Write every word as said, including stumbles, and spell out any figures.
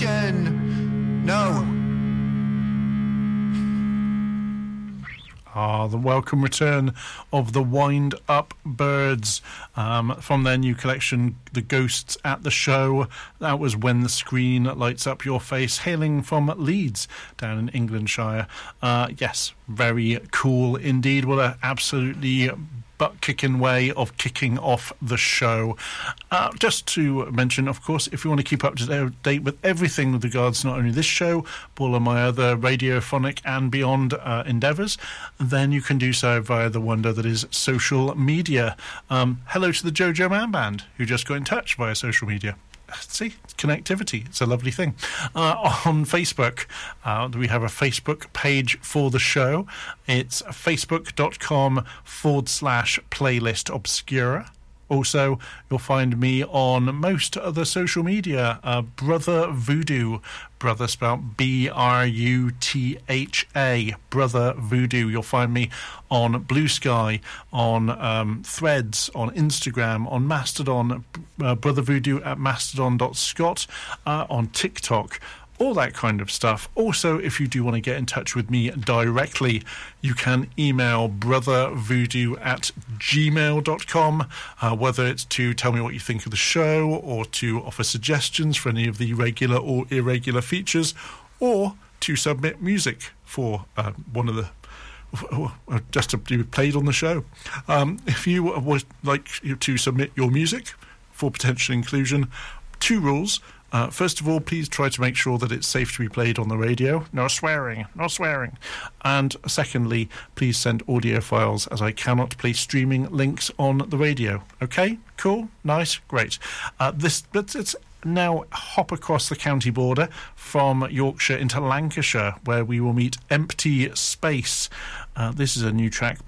Revolution. No. Ah, the welcome return of the Wind Up Birds um, from their new collection, The Ghosts at the Show. That was When the Screen Lights Up Your Face, hailing from Leeds down in Englandshire. Uh, yes, very cool indeed. What an absolutely butt-kicking way of kicking off the show. Uh, just to mention, of course, if you want to keep up to date with everything with regards to not only this show, but all of my other radiophonic and beyond uh, endeavours, then you can do so via the wonder that is social media. Um, hello to the Jojo Man Band, who just got in touch via social media. See, connectivity. It's a lovely thing. Uh, on Facebook, uh, we have a Facebook page for the show. It's facebook.com forward slash playlist obscura. Also, you'll find me on most other social media. Uh, Brother Voodoo. Brother spelled B R U T H A. Brother Voodoo. You'll find me on Blue Sky, on um, Threads, on Instagram, on Mastodon, uh, Brother Voodoo at mastodon dot scot, uh, on TikTok. All that kind of stuff. Also, if you do want to get in touch with me directly, you can email brothervoodoo at gmail dot com, uh, whether it's to tell me what you think of the show or to offer suggestions for any of the regular or irregular features, or to submit music for uh, one of the just to be played on the show. Um, if you would like to submit your music for potential inclusion, two rules. Uh, first of all, please try to make sure that it's safe to be played on the radio. No swearing, no swearing. And secondly, please send audio files, as I cannot play streaming links on the radio. Okay? Cool? Nice? Great. Uh, this, let's, let's now hop across the county border from Yorkshire into Lancashire, where we will meet Empty Space. Uh, this is a new track